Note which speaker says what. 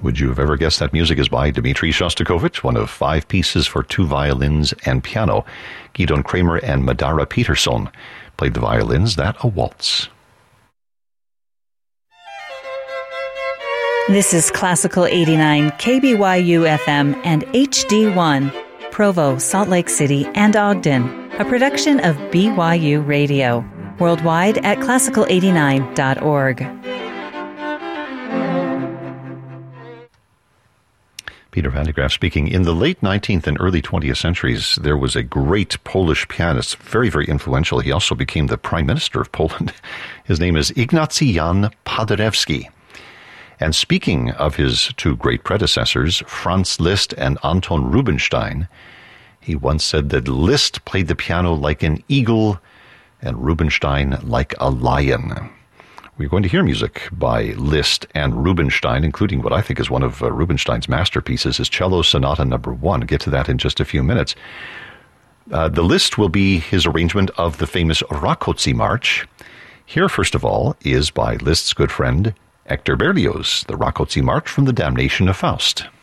Speaker 1: Would you have ever guessed that music is by Dmitri Shostakovich, one of 5 pieces for 2 violins and piano? Gidon Kramer and Madara Peterson played the violins. That a waltz.
Speaker 2: This is Classical 89, KBYU FM and HD1, Provo, Salt Lake City, and Ogden, a production of BYU Radio. Worldwide at classical89.org.
Speaker 1: Peter Van de Graaff speaking. In the late 19th and early 20th centuries, there was a great Polish pianist, very, very influential. He also became the Prime Minister of Poland. His name is Ignacy Jan Paderewski. And speaking of his 2 great predecessors, Franz Liszt and Anton Rubinstein, he once said that Liszt played the piano like an eagle and Rubinstein like a lion. We're going to hear music by Liszt and Rubinstein, including what I think is one of Rubinstein's masterpieces, his Cello Sonata No. 1. I'll get to that in just a few minutes. The Liszt will be his arrangement of the famous Rákóczi March. Here, first of all, is by Liszt's good friend Hector Berlioz, the Rákóczi March from The Damnation of Faust.